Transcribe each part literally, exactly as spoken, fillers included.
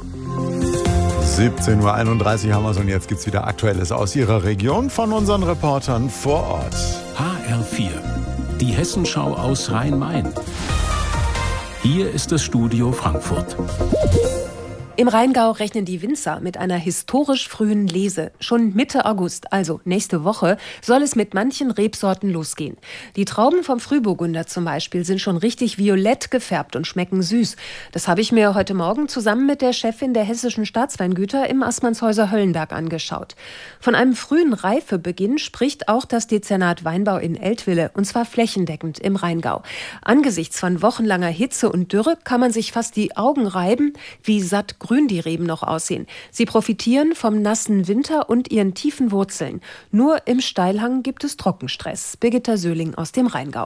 siebzehn Uhr einunddreißig haben wir es und jetzt gibt's wieder Aktuelles aus Ihrer Region von unseren Reportern vor Ort. H R vier, die Hessenschau aus Rhein-Main. Hier ist das Studio Frankfurt. Im Rheingau rechnen die Winzer mit einer historisch frühen Lese. Schon Mitte August, also nächste Woche, soll es mit manchen Rebsorten losgehen. Die Trauben vom Frühburgunder zum Beispiel sind schon richtig violett gefärbt und schmecken süß. Das habe ich mir heute Morgen zusammen mit der Chefin der Hessischen Staatsweingüter im Assmannshäuser Höllenberg angeschaut. Von einem frühen Reifebeginn spricht auch das Dezernat Weinbau in Eltville, und zwar flächendeckend im Rheingau. Angesichts von wochenlanger Hitze und Dürre kann man sich fast die Augen reiben, wie satt grün die Reben noch aussehen. Sie profitieren vom nassen Winter und ihren tiefen Wurzeln. Nur im Steilhang gibt es Trockenstress. Birgitta Söhling aus dem Rheingau.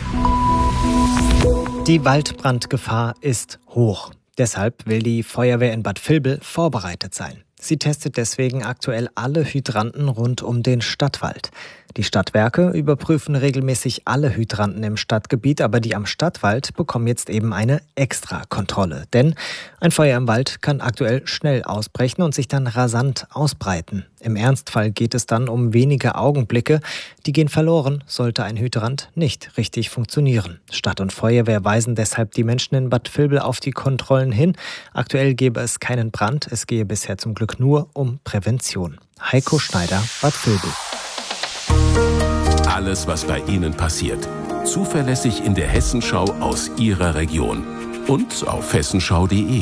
Die Waldbrandgefahr ist hoch. Deshalb will die Feuerwehr in Bad Vilbel vorbereitet sein. Sie testet deswegen aktuell alle Hydranten rund um den Stadtwald. Die Stadtwerke überprüfen regelmäßig alle Hydranten im Stadtgebiet, aber die am Stadtwald bekommen jetzt eben eine Extrakontrolle. Denn ein Feuer im Wald kann aktuell schnell ausbrechen und sich dann rasant ausbreiten. Im Ernstfall geht es dann um wenige Augenblicke. Die gehen verloren, sollte ein Hydrant nicht richtig funktionieren. Stadt und Feuerwehr weisen deshalb die Menschen in Bad Vilbel auf die Kontrollen hin. Aktuell gäbe es keinen Brand, es gehe bisher zum Glück nur um Prävention. Heiko Schneider, Bad Vilbel. Alles, was bei Ihnen passiert. Zuverlässig in der Hessenschau aus Ihrer Region. Und auf hessenschau punkt de.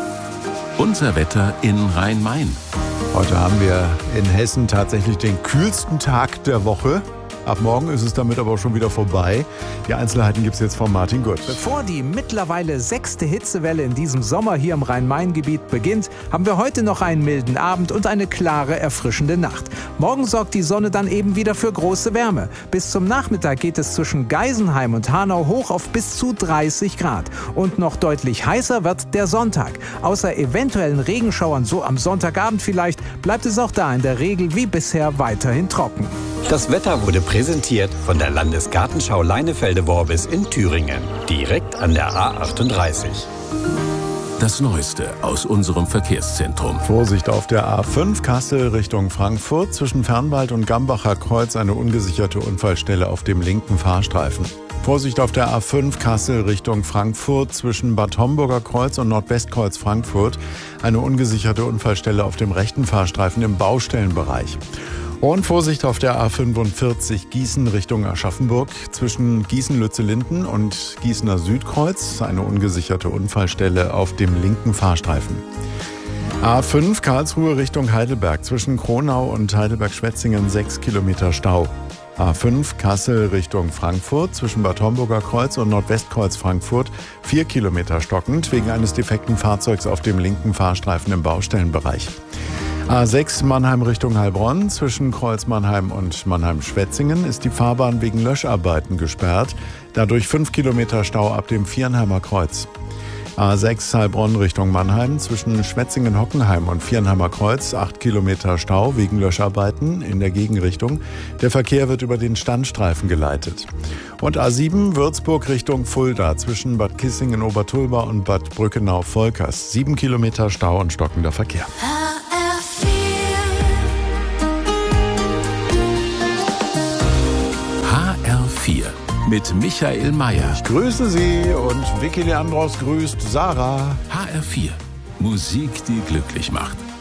Unser Wetter in Rhein-Main. Heute haben wir in Hessen tatsächlich den kühlsten Tag der Woche. Ab morgen ist es damit aber auch schon wieder vorbei. Die Einzelheiten gibt es jetzt von Martin Gutt. Bevor die mittlerweile sechste Hitzewelle in diesem Sommer hier im Rhein-Main-Gebiet beginnt, haben wir heute noch einen milden Abend und eine klare, erfrischende Nacht. Morgen sorgt die Sonne dann eben wieder für große Wärme. Bis zum Nachmittag geht es zwischen Geisenheim und Hanau hoch auf bis zu dreißig Grad. Und noch deutlich heißer wird der Sonntag. Außer eventuellen Regenschauern, so am Sonntagabend vielleicht, bleibt es auch da in der Regel wie bisher weiterhin trocken. Das Wetter wurde präsentiert von der Landesgartenschau Leinefelde-Worbis in Thüringen, direkt an der A achtunddreißig. Das Neueste aus unserem Verkehrszentrum. Vorsicht auf der A fünf Kassel Richtung Frankfurt. Zwischen Fernwald und Gambacher Kreuz eine ungesicherte Unfallstelle auf dem linken Fahrstreifen. Vorsicht auf der A fünf Kassel Richtung Frankfurt. Zwischen Bad Homburger Kreuz und Nordwestkreuz Frankfurt eine ungesicherte Unfallstelle auf dem rechten Fahrstreifen im Baustellenbereich. Und Vorsicht auf der A fünfundvierzig Gießen Richtung Aschaffenburg. Zwischen Gießen-Lützellinden und Gießener Südkreuz eine ungesicherte Unfallstelle auf dem linken Fahrstreifen. A fünf Karlsruhe Richtung Heidelberg. Zwischen Kronau und Heidelberg-Schwetzingen sechs Kilometer Stau. A fünf Kassel Richtung Frankfurt. Zwischen Bad Homburger Kreuz und Nordwestkreuz Frankfurt vier Kilometer stockend wegen eines defekten Fahrzeugs auf dem linken Fahrstreifen im Baustellenbereich. A sechs Mannheim Richtung Heilbronn. Zwischen Kreuz Mannheim und Mannheim-Schwetzingen ist die Fahrbahn wegen Löscharbeiten gesperrt. Dadurch fünf Kilometer Stau ab dem Viernheimer Kreuz. A sechs Heilbronn Richtung Mannheim. Zwischen Schwetzingen-Hockenheim und Viernheimer Kreuz acht Kilometer Stau wegen Löscharbeiten in der Gegenrichtung. Der Verkehr wird über den Standstreifen geleitet. Und A sieben Würzburg Richtung Fulda. Zwischen Bad Kissingen-Obertulba und Bad Brückenau-Volkers. sieben Kilometer Stau und stockender Verkehr. H R vier mit Michael Mayer. Ich grüße Sie und Vicky Leandros grüßt Sarah. H R vier, Musik, die glücklich macht.